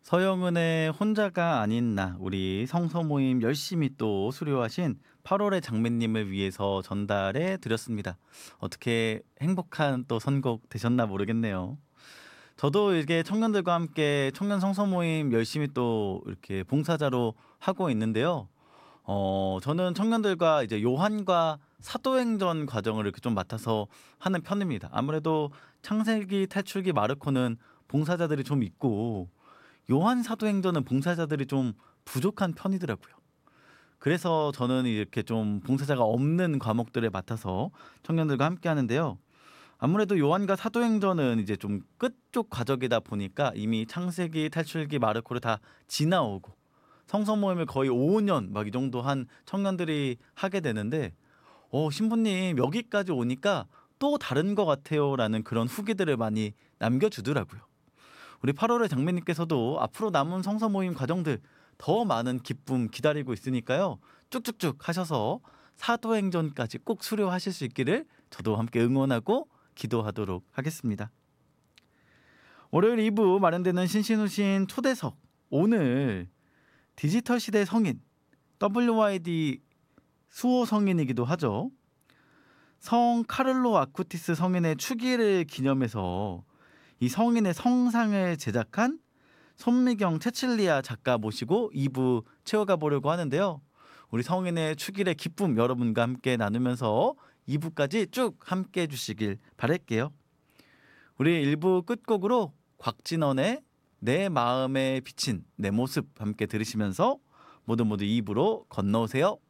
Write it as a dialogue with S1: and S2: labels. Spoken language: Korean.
S1: 서영은의 혼자가 아닌 나, 우리 성서 모임 열심히 또 수료하신 8월의 장매님을 위해서 전달해 드렸습니다. 어떻게 행복한 또 선곡 되셨나 모르겠네요. 저도 이게 청년들과 함께 청년 성서 모임 열심히 또 이렇게 봉사자로 하고 있는데요. 저는 청년들과 이제 요한과 사도행전 과정을 이렇게 좀 맡아서 하는 편입니다. 아무래도 창세기, 탈출기, 마르코는 봉사자들이 좀 있고 요한 사도행전은 봉사자들이 좀 부족한 편이더라고요. 그래서 저는 이렇게 좀 봉사자가 없는 과목들을 맡아서 청년들과 함께 하는데요. 아무래도 요한과 사도행전은 이제 좀 끝쪽 과정이다 보니까 이미 창세기, 탈출기, 마르코를 다 지나오고 성서 모임을 거의 5년 막 이 정도 한 청년들이 하게 되는데 신부님 여기까지 오니까 또 다른 것 같아요라는 그런 후기들을 많이 남겨주더라고요. 우리 8월의 장매님께서도 앞으로 남은 성서 모임 과정들 더 많은 기쁨 기다리고 있으니까요. 쭉쭉쭉 하셔서 사도행전까지 꼭 수료하실 수 있기를 저도 함께 응원하고 기도하도록 하겠습니다. 월요일 2부 마련되는 신신우신 초대석, 오늘 디지털 시대 성인 WYD 수호 성인이기도 하죠. 성 카를로 아쿠티스 성인의 축일을 기념해서 이 성인의 성상을 제작한 손미경 채칠리아 작가 모시고 2부 채워가 보려고 하는데요. 우리 성인의 축일의 기쁨 여러분과 함께 나누면서 2부까지 쭉 함께 해주시길 바랄게요. 우리 1부 끝곡으로 곽진원의 내 마음에 비친 내 모습 함께 들으시면서 모두 2부로 건너오세요.